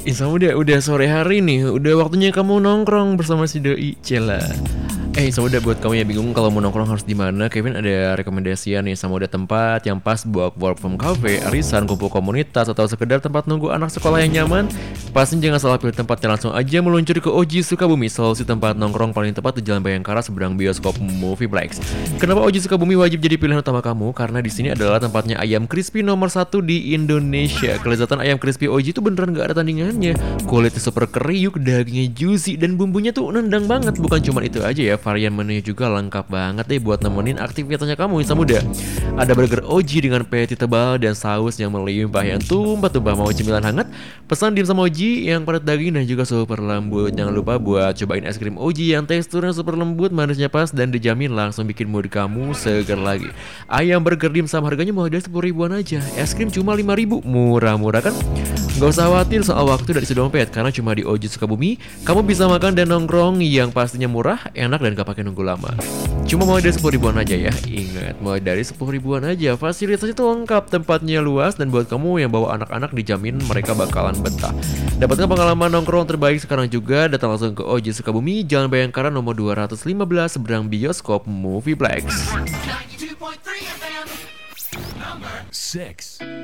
Udah sore hari nih, udah waktunya kamu nongkrong bersama si Doi Cela. Udah buat kamu yang bingung kalau mau nongkrong harus di mana, Kevin ada rekomendasian nih sama udah tempat yang pas buat work from cafe, arisan, kumpul komunitas atau sekedar tempat nunggu anak sekolah yang nyaman. Pasti jangan salah pilih tempatnya, langsung aja meluncur ke Oji Sukabumi, solusi tempat nongkrong paling tepat di Jalan Bayangkara seberang bioskop Movieplex. Kenapa Oji Sukabumi wajib jadi pilihan utama kamu? Karena di sini adalah tempatnya ayam crispy nomor satu di Indonesia. Kelezatan ayam crispy Oji itu beneran gak ada tandingannya. Kulitnya super kriuk, dagingnya juicy, dan bumbunya tuh nendang banget. Bukan cuma itu aja ya, varian menunya juga lengkap banget deh buat nemenin aktivitasnya kamu Insan Muda. Ada burger Oji dengan patty tebal dan saus yang melimpah yang tumpah-tumpah. Mau cemilan hangat? Pesan dimsum Oji yang padat daging dan juga super lembut. Jangan lupa buat cobain es krim Oji yang teksturnya super lembut, manisnya pas, dan dijamin langsung bikin mood kamu seger lagi. Ayam burger dimsum harganya mulai dari 10 ribuan aja. Es krim cuma 5 ribu, murah-murah kan? Gak usah khawatir soal waktu dari isi dompet, karena cuma di Oji Sukabumi kamu bisa makan dan nongkrong yang pastinya murah, enak, dan gak pakai nunggu lama. Cuma mulai dari 10 ribuan aja ya. Ingat, mulai dari 10 ribuan aja. Fasilitasnya tuh lengkap, tempatnya luas, dan buat kamu yang bawa anak-anak dijamin mereka bakalan betah. Dapatkan pengalaman nongkrong terbaik sekarang juga. Datang langsung ke Oji Sukabumi, Jalan Bayangkara nomor 215 seberang bioskop Movieplex. 6.